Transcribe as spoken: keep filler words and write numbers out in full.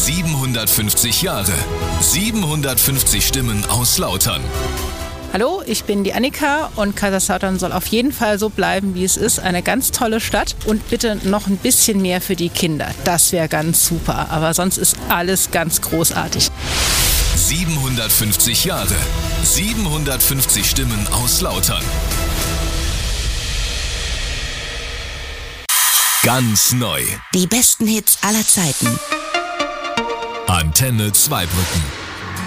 siebenhundertfünfzig Jahre, siebenhundertfünfzig Stimmen aus Lautern. Hallo, ich bin die Annika und Kaiserslautern soll auf jeden Fall so bleiben, wie es ist. Eine ganz tolle Stadt und bitte noch ein bisschen mehr für die Kinder. Das wäre ganz super, aber sonst ist alles ganz großartig. siebenhundertfünfzig Jahre, siebenhundertfünfzig Stimmen aus Lautern. Ganz neu. Die besten Hits aller Zeiten. Antenne Zweibrücken.